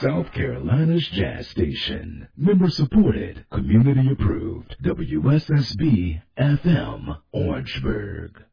South Carolina's jazz station. Member supported, community approved. WSSB FM, Orangeburg.